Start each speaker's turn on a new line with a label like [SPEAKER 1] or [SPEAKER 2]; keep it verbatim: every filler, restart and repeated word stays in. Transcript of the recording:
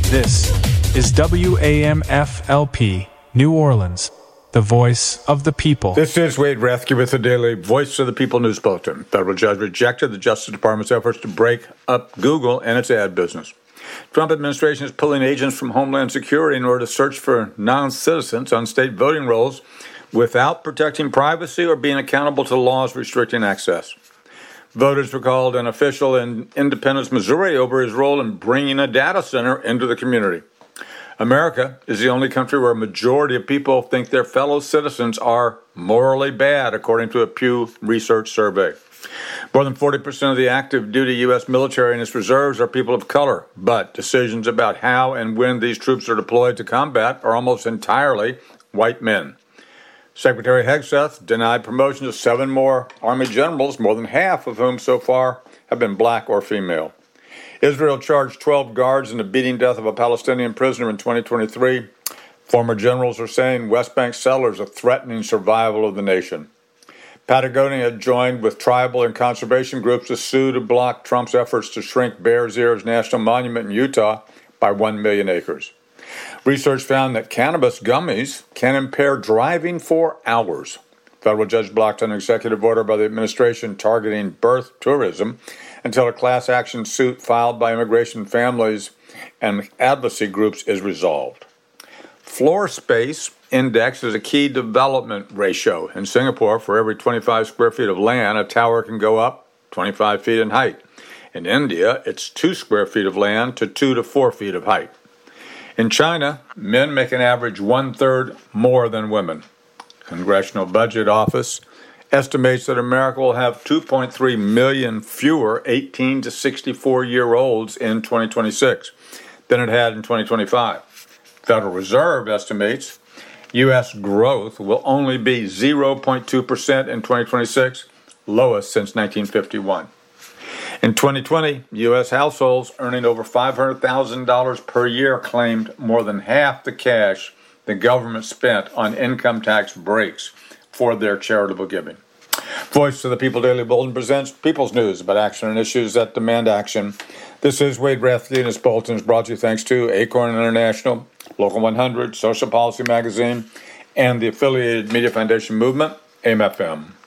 [SPEAKER 1] This is W A M F L P, New Orleans, the voice of the people.
[SPEAKER 2] This is Wade Rathke with the daily Voice of the People News Bulletin. Federal judge rejected the Justice Department's efforts to break up Google and its ad business. Trump administration is pulling agents from Homeland Security in order to search for non-citizens on state voting rolls without protecting privacy or being accountable to laws restricting access. Voters recalled an official in Independence, Missouri, over his role in bringing a data center into the community. America is the only country where a majority of people think their fellow citizens are morally bad, according to a Pew Research survey. More than forty percent of the active duty U S military and its reserves are people of color, but decisions about how and when these troops are deployed to combat are almost entirely white men. Secretary Hegseth denied promotion to seven more Army generals, more than half of whom so far have been black or female. Israel charged twelve guards in the beating death of a Palestinian prisoner in twenty twenty-three. Former generals are saying West Bank settlers are threatening survival of the nation. Patagonia joined with tribal and conservation groups to sue to block Trump's efforts to shrink Bears Ears National Monument in Utah by one million acres. Research found that cannabis gummies can impair driving for hours. Federal judge blocked an executive order by the administration targeting birth tourism until a class action suit filed by immigration families and advocacy groups is resolved. Floor space index is a key development ratio. In Singapore, for every twenty-five square feet of land, a tower can go up twenty-five feet in height. In India, it's two square feet of land to two to four feet of height. In China, men make an average one-third more than women. Congressional Budget Office estimates that America will have two point three million fewer eighteen to sixty-four-year-olds in twenty twenty-six than it had in twenty twenty-five. Federal Reserve estimates U S growth will only be zero point two percent in twenty twenty-six, lowest since nineteen fifty-one. In twenty twenty, U S households earning over five hundred thousand dollars per year claimed more than half the cash the government spent on income tax breaks for their charitable giving. Voice of the People Daily Bulletin presents People's News about action and issues that demand action. This is Wade Rathke, and this bulletin is brought to you thanks to Acorn International, Local one hundred, Social Policy Magazine, and the affiliated Media Foundation Movement, A M F M.